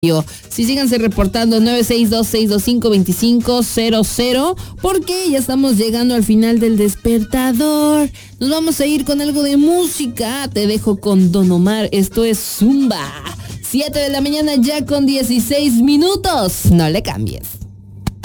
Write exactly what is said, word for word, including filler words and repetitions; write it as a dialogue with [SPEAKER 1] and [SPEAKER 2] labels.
[SPEAKER 1] Sí, síganse reportando nueve seis dos, seis dos cinco, dos cinco cero cero, porque ya estamos llegando al final del despertador. Nos vamos a ir con algo de música. Te dejo con Don Omar. Esto es Zumba. siete de la mañana ya con dieciséis minutos. No le cambies.